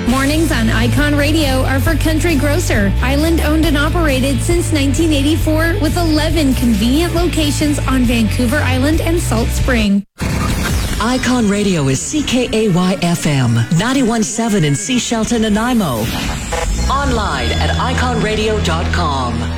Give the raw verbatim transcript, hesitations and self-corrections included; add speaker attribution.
Speaker 1: Mornings on Icon Radio are for Country Grocer, island owned and operated since nineteen eighty-four with eleven convenient locations on Vancouver Island and Salt Spring.
Speaker 2: Icon Radio is C K A Y F M, ninety-one point seven in Sea Shelton, Nanaimo. Online at icon radio dot com.